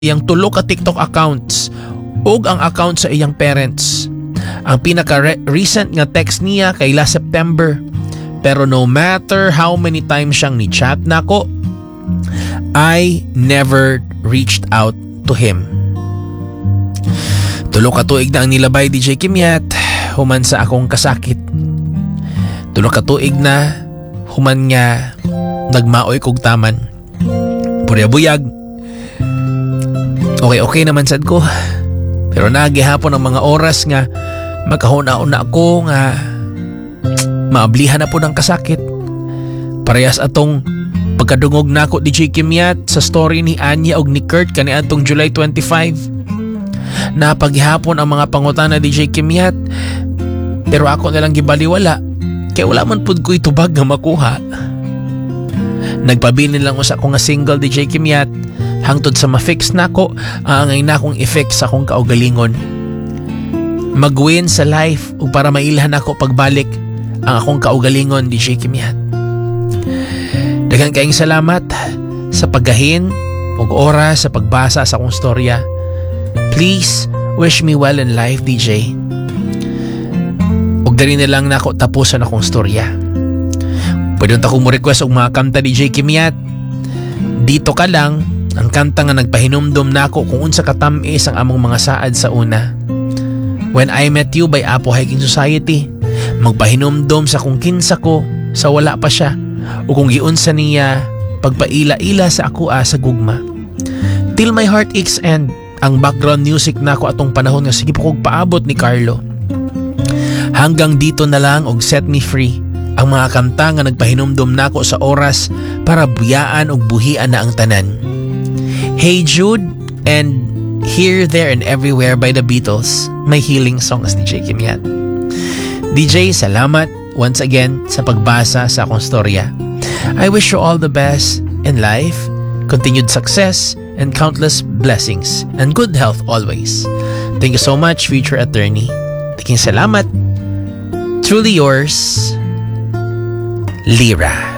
iyang tulo ka TikTok accounts ug ang account sa iyang parents. Ang pinaka-recent nga text niya kay last September. Pero no matter how many times siyang ni-chat nako, I never reached out to him. Tulo ka tuig na ang nilabay DJ Kimyat human sa akong kasakit. Tulo ka tuig na human nga nagmaoy kog taman. Purya-buyag. Okay naman sad ko. Pero nagihapon ang mga oras nga magkahuna-una ako nga maablihan na po ng kasakit. Parehas atong pagkadungog na ako DJ Kimyat sa story ni Anya og ni Kurt kaniadtong July 25. Napaghihapon ang mga pangutana DJ Kimyat pero ako nalang gibaliwala kaya wala man pud ko itubag nga makuha. Nagpabilin lang usa ko nga single DJ Kimyat hangtod sa ma-fix nako ang angay nakong effect sa akong kaugalingon. Mag-win sa life o para mailhan ako pagbalik ang akong kaugalingon DJ Kimyat. Daghang kayong salamat sa paggahin ug oras sa pagbasa sa akong storya. Please wish me well in life DJ. Ug dali na lang nako tapusan akong storya. Pwede ta ko mo request og mga kanta DJ Kimyat. Dito ka lang ang kanta nga nagpahinumdom nako kung unsa katamis ang among mga saad sa una. When I Met You by Apo Hiking Society. Magpahinumdom sa kung kinsa ko sa wala pa siya o kung giunsa niya pagpaila-ila sa ako sa gugma. Till My Heart Aches End ang background music nako atong panahon nga sige po kog paabot ni Carlo. Hanggang dito na lang og Set Me Free ang mga kanta nga nagpahinumdom nako sa oras para buyaan og buhian na ang tanan. Hey Jude and Here, There and Everywhere by the Beatles, my healing songs ni DJ Kimyat. DJ, salamat once again sa pagbasa sa akong storya. I wish you all the best in life, continued success, and countless blessings, and good health always. Thank you so much, future attorney. Salamat. Truly yours, Lyra.